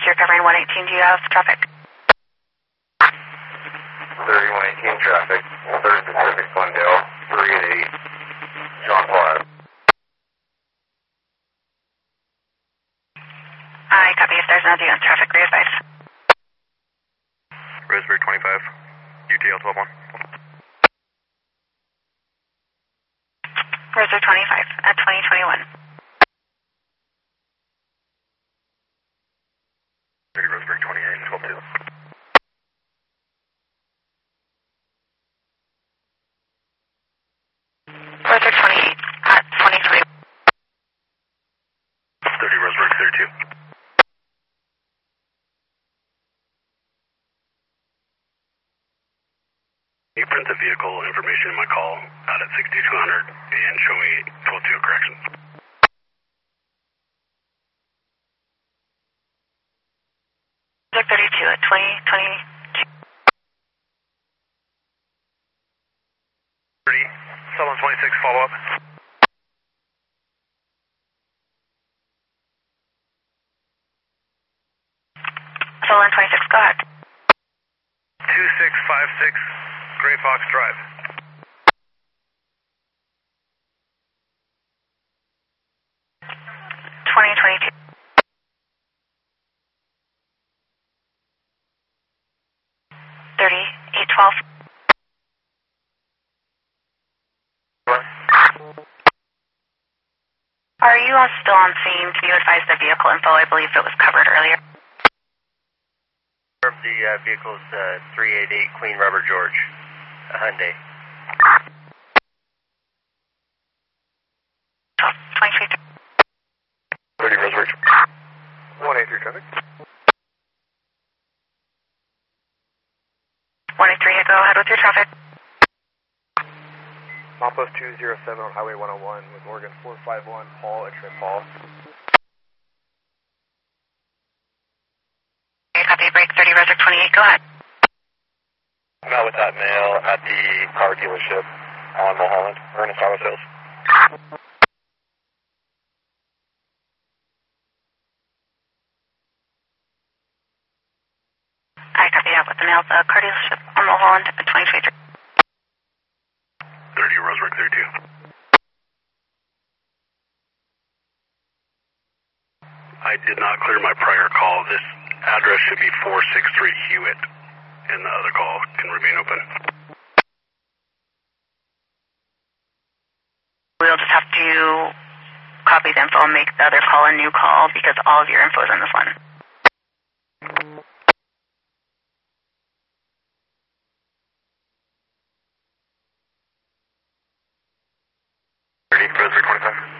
you're covering 118, do you have traffic? 3118 traffic, 3rd Pacific Glendale, 388, John Paul. I copy. If there's no due on traffic, re-advise. Roseburg 25, UTL 121. Roseburg 25 at 2021. 30 Roseburg 28, 122. Roseburg 28 at 2020. 30 Roseburg 32. You print the vehicle information in my call out at 6200 and show me 12-2 corrections. Roseburg 32 at 2022. 30, Sullivan 26, follow up. Sullivan 26, go ahead. 2656 Gray Fox Drive. $20.22. 3812. Are you all still on scene? Can you advise the vehicle info? I believe it was covered earlier. The vehicle's 388 Queen Rubber George, a Hyundai. 23. 30 Roseburg. 183 traffic. 183, go ahead with your traffic. Mopos 207 on Highway 101 with Oregon 451, Paul, X-ray Paul. Okay, copy, break 30, Roseburg 28, go ahead. I'm out with that male at the car dealership on Mulholland, Ernest Auto Sales. I copy that with the male at the car dealership on Mulholland at 2023. 30 Roseburg 32. I did not clear my prior call. This address should be 463 Hewitt, and the other call can remain open. We'll just have to copy the info and make the other call a new call because all of your info is on this one. 30 Roseburg 25.